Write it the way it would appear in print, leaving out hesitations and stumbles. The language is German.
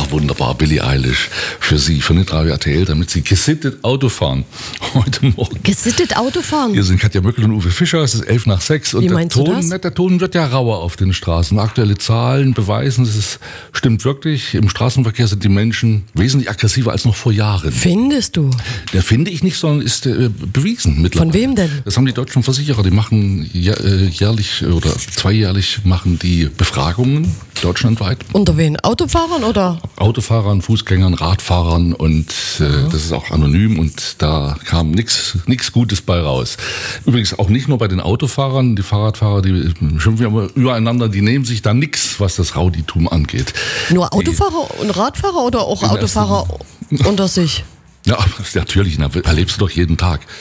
Ja, wunderbar. Billie Eilish für Sie, für Hitradio RTL, damit Sie gesittet Auto fahren. Heute Morgen. Gesittet Autofahren? Hier sind Katja Möckel und Uwe Fischer, es ist 5:11 und Wie meinst du das? der Ton wird ja rauer auf den Straßen. Aktuelle Zahlen beweisen, stimmt wirklich. Im Straßenverkehr sind die Menschen wesentlich aggressiver als noch vor Jahren. Findest du? Der finde ich nicht, sondern ist bewiesen mittlerweile. Von wem denn? Das haben die deutschen Versicherer, die machen jährlich oder zweijährlich machen die Befragungen deutschlandweit. Unter wen? Autofahrern oder? Autofahrern, Fußgängern, Radfahrern und das ist auch anonym und da kam nichts Gutes bei raus. Übrigens auch nicht nur bei den Autofahrern, die Fahrradfahrer, die schimpfen ja immer übereinander, die nehmen sich da nichts, was das Rowdytum angeht. Nur Autofahrer und Radfahrer oder auch Autofahrer unter sich? Ja, natürlich, erlebst du doch jeden Tag.